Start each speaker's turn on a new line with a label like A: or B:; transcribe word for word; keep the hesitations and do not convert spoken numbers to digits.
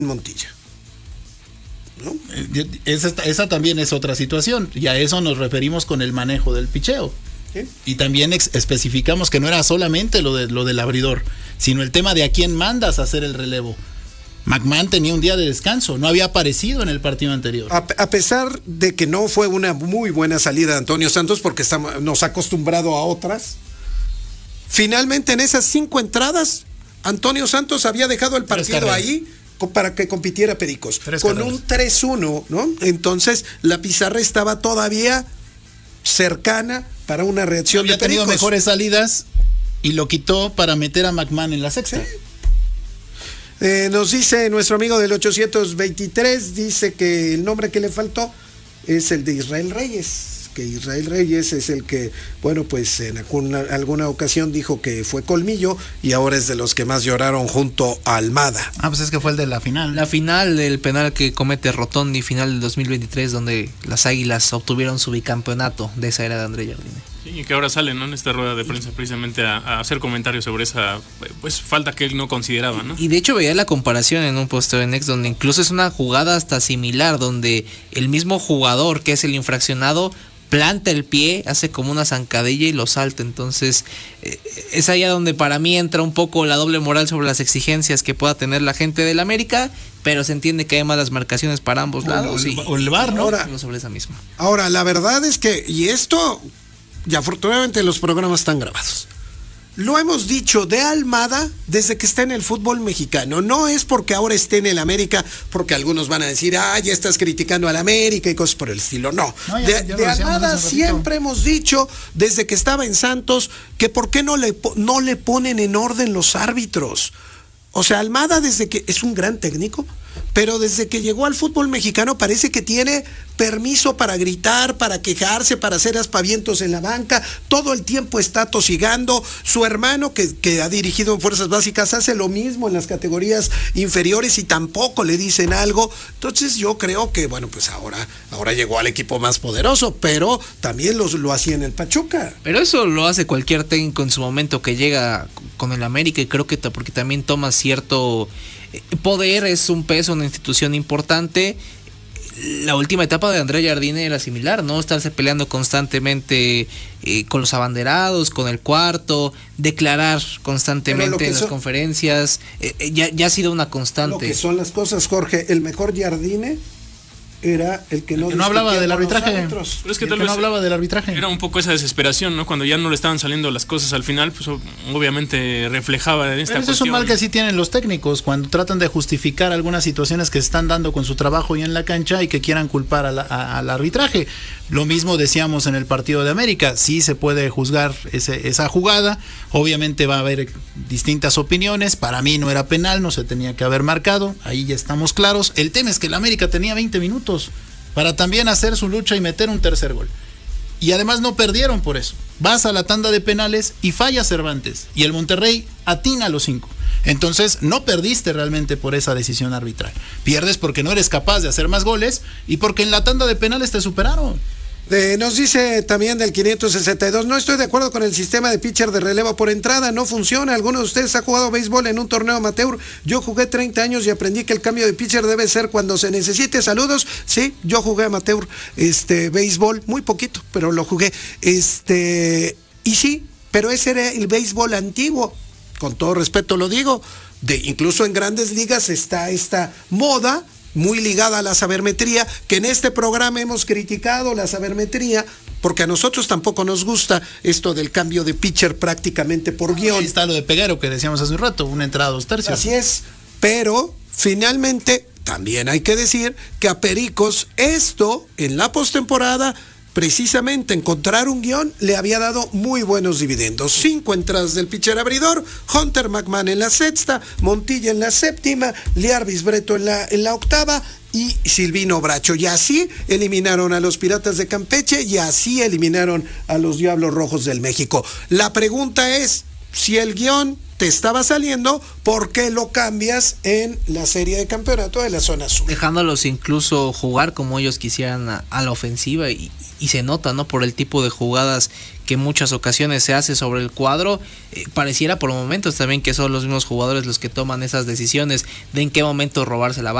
A: Montilla, ¿no?
B: Esa, esa también es otra situación, y a eso nos referimos con el manejo del picheo. ¿Sí? Y también ex- especificamos que no era solamente lo, de, lo del abridor, sino el tema de a quién mandas a hacer el relevo. McMahon tenía un día de descanso, no había aparecido en el partido anterior.
A: A, a pesar de que no fue una muy buena salida de Antonio Santos, porque estamos, nos ha acostumbrado a otras, finalmente en esas cinco entradas, Antonio Santos había dejado el partido ahí para que compitiera Pericos, Tres con carreras. Un tres uno, ¿no? Entonces la pizarra estaba todavía cercana para una reacción
B: había
A: de Pericos.
B: Había tenido mejores salidas y lo quitó para meter a McMahon en la sexta.
A: Sí. Eh, nos dice nuestro amigo del ochocientos veintitrés, dice que el nombre que le faltó es el de Israel Reyes, que Israel Reyes es el que, bueno, pues en alguna, alguna ocasión dijo que fue colmillo y ahora es de los que más lloraron junto a Almada.
B: Ah, pues es que fue el de la final.
C: La final del penal que comete Rotondi, final del dos mil veintitrés, donde las Águilas obtuvieron su bicampeonato de esa era de André Jardine.
D: Sí, y que ahora sale, ¿no?, en esta rueda de prensa precisamente a, a hacer comentarios sobre esa pues falta que él no consideraba, ¿no?
C: Y de hecho veía la comparación en un posteo de Next, donde incluso es una jugada hasta similar, donde el mismo jugador que es el infraccionado planta el pie, hace como una zancadilla y lo salta. Entonces eh, es allá donde para mí entra un poco la doble moral sobre las exigencias que pueda tener la gente del América, pero se entiende que hay más las marcaciones para ambos lados.
B: O el,
C: y,
B: o el V A R, ¿no?
A: Ahora,
C: sobre esa misma.
A: Ahora, la verdad es que, y esto, y afortunadamente los programas están grabados, lo hemos dicho de Almada desde que está en el fútbol mexicano. No es porque ahora esté en el América, porque algunos van a decir, ah, ya estás criticando al América y cosas por el estilo. No, no ya, de, ya de Almada siempre hemos dicho, desde que estaba en Santos, que por qué no le, no le ponen en orden los árbitros. O sea, Almada desde que es un gran técnico, pero desde que llegó al fútbol mexicano parece que tiene permiso para gritar, para quejarse, para hacer aspavientos en la banca, todo el tiempo está tosigando. Su hermano que, que ha dirigido en Fuerzas Básicas hace lo mismo en las categorías inferiores y tampoco le dicen algo. Entonces yo creo que, bueno, pues ahora, ahora llegó al equipo más poderoso, pero también los, lo hacía en el Pachuca.
C: Pero eso lo hace cualquier técnico en su momento que llega con el América, y creo que porque también toma cierto poder, es un peso, una institución importante. La última etapa de André Jardine era similar, ¿no? Estarse peleando constantemente eh, con los abanderados, con el cuarto, declarar constantemente en las son, conferencias, eh, ya, ya ha sido una constante.
A: Lo que son las cosas, Jorge, el mejor Jardine era el que no,
B: el que no hablaba del arbitraje.
D: Pero es que
B: el
D: tal
B: que
D: vez
B: no hablaba del arbitraje.
D: Era un poco esa desesperación, ¿no? Cuando ya no le estaban saliendo las cosas al final, pues obviamente reflejaba en esta
B: Pero
D: cuestión.
B: Eso es un mal que sí tienen los técnicos cuando tratan de justificar algunas situaciones que se están dando con su trabajo y en la cancha y que quieran culpar a la, a, al arbitraje. Lo mismo decíamos en el partido de América, sí se puede juzgar ese, esa jugada, obviamente va a haber distintas opiniones, para mí no era penal, no se tenía que haber marcado, ahí ya estamos claros. El tema es que el América tenía veinte minutos para también hacer su lucha y meter un tercer gol. Y además no perdieron por eso. Vas a la tanda de penales y falla Cervantes, y el Monterrey atina a los cinco. Entonces no perdiste realmente por esa decisión arbitral. Pierdes porque no eres capaz de hacer más goles y porque en la tanda de penales te superaron.
A: Eh, nos dice también del quinientos sesenta y dos, no estoy de acuerdo con el sistema de pitcher de relevo por entrada, no funciona. ¿Alguno de ustedes ha jugado béisbol en un torneo amateur? Yo jugué treinta años y aprendí que el cambio de pitcher debe ser cuando se necesite. Saludos. Sí, yo jugué amateur, este, béisbol, muy poquito, pero lo jugué. Este, y sí, pero ese era el béisbol antiguo, con todo respeto lo digo. De, incluso en grandes ligas está esta moda muy ligada a la sabermetría, que en este programa hemos criticado la sabermetría, porque a nosotros tampoco nos gusta esto del cambio de pitcher prácticamente por guión.
B: Ahí está lo de Peguero que decíamos hace un rato, una entrada, dos tercios.
A: Así es, pero finalmente también hay que decir que a Pericos esto en la postemporada, precisamente encontrar un guión, le había dado muy buenos dividendos. Cinco entradas del pitcher abridor, Hunter McMahon en la sexta, Montilla en la séptima, Liarvis Breto en la, en la octava y Silvino Bracho. Y así eliminaron a los Piratas de Campeche y así eliminaron a los Diablos Rojos del México. La pregunta es, si el guión te estaba saliendo, ¿por qué lo cambias en la serie de campeonato de la zona sur?
C: Dejándolos incluso jugar como ellos quisieran a, a la ofensiva y, y se nota, ¿no? Por el tipo de jugadas que en muchas ocasiones se hace sobre el cuadro, eh, pareciera por momentos también que son los mismos jugadores los que toman esas decisiones de en qué momento robarse la